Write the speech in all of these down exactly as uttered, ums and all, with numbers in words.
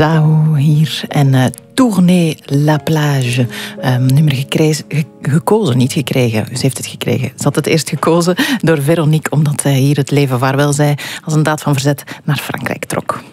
Zao hier en uh, Tournez la plage. Um, nummer gekrezen, ge- gekozen, niet gekregen. Ze heeft het gekregen. Ze had het eerst gekozen door Veronique, omdat zij hier het leven vaarwel zei als een daad van verzet naar Frankrijk trok.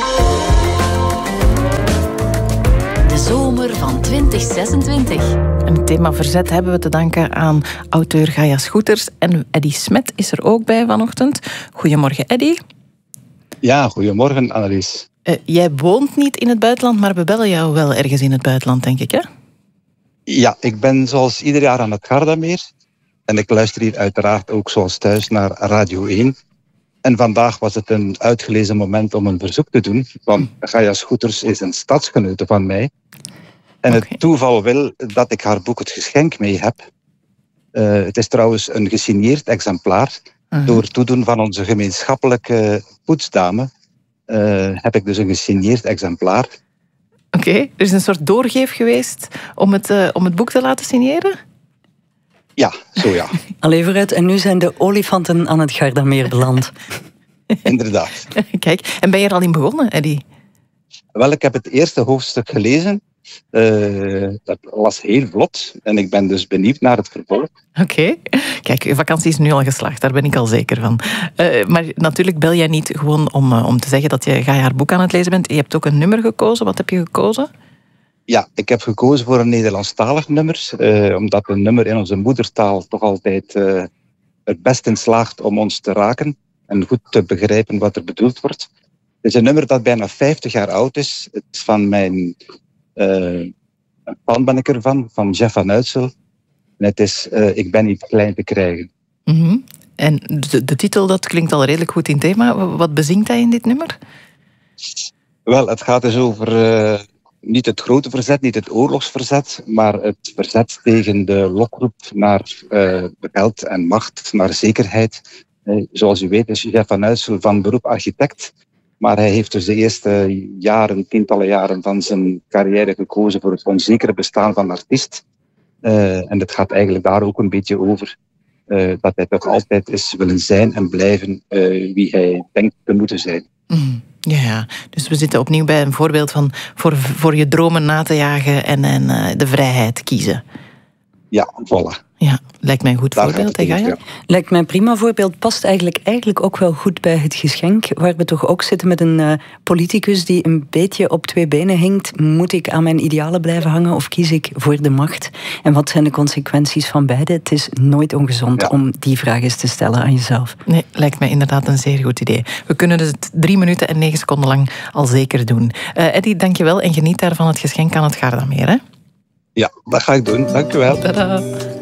De zomer van twintig zesentwintig. En het thema verzet hebben we te danken aan auteur Gaia Schoeters. En Eddy Smet is er ook bij vanochtend. Goedemorgen, Eddy. Ja, goedemorgen, Annelies. Uh, jij woont niet in het buitenland, maar we bellen jou wel ergens in het buitenland, denk ik, hè? Ja, ik ben zoals ieder jaar aan het Gardameer. En ik luister hier uiteraard ook zoals thuis naar Radio één. En vandaag was het een uitgelezen moment om een verzoek te doen. Want Gaia Schoeters is een stadsgenote van mij. En okay. Het toeval wil dat ik haar boek Het Geschenk mee heb. Uh, het is trouwens een gesigneerd exemplaar. Uh-huh. Door toedoen van onze gemeenschappelijke poetsdame uh, heb ik dus een gesigneerd exemplaar. Oké, okay. Er is een soort doorgeef geweest om het, uh, om het boek te laten signeren? Ja, zo ja. Allee, vooruit. En nu zijn de olifanten aan het Gardameer beland. Inderdaad. Kijk, en ben je er al in begonnen, Eddy? Wel, ik heb het eerste hoofdstuk gelezen. Uh, dat was heel vlot. En ik ben dus benieuwd naar het vervolg. Oké. Okay. Kijk, uw vakantie is nu al geslaagd. Daar ben ik al zeker van. Uh, maar natuurlijk bel jij niet gewoon om, uh, om te zeggen dat je Gaia haar boek aan het lezen bent. Je hebt ook een nummer gekozen. Wat heb je gekozen? Ja, ik heb gekozen voor een Nederlandstalig nummer. Uh, omdat een nummer in onze moedertaal toch altijd uh, het best in slaagt om ons te raken. En goed te begrijpen wat er bedoeld wordt. Het is een nummer dat bijna vijftig jaar oud is. Het is van mijn... Uh, een fan ben ik ervan, van Jeff van Uitsel. En het is uh, Ik ben niet klein te krijgen. Mm-hmm. En de, de titel, dat klinkt al redelijk goed in thema. Wat bezingt hij in dit nummer? Wel, het gaat dus over uh, niet het grote verzet, niet het oorlogsverzet, maar het verzet tegen de lokroep naar uh, geld en macht, naar zekerheid. Uh, zoals u weet is Jeff van Uitsel van beroep architect. Maar hij heeft dus de eerste jaren, tientallen jaren van zijn carrière gekozen voor het onzekere bestaan van artiest. Uh, en het gaat eigenlijk daar ook een beetje over. Uh, dat hij toch altijd is willen zijn en blijven uh, wie hij denkt te moeten zijn. Mm, ja, dus we zitten opnieuw bij een voorbeeld van voor, voor je dromen na te jagen en, en uh, de vrijheid kiezen. Ja, voilà. Ja, lijkt mij een goed Daar voorbeeld, hè, Gaia? Ja. Lijkt mij een prima voorbeeld. Past eigenlijk, eigenlijk ook wel goed bij Het Geschenk, waar we toch ook zitten met een uh, politicus die een beetje op twee benen hinkt. Moet ik aan mijn idealen blijven hangen of kies ik voor de macht? En wat zijn de consequenties van beide? Het is nooit ongezond ja. om die vraag eens te stellen aan jezelf. Nee, lijkt mij inderdaad een zeer goed idee. We kunnen dus het drie minuten en negen seconden lang al zeker doen. Uh, Eddy, dank je wel en geniet daar van Het Geschenk aan het Gardameer, hè? Ja, dat ga ik doen. Dank u wel. Tadaa.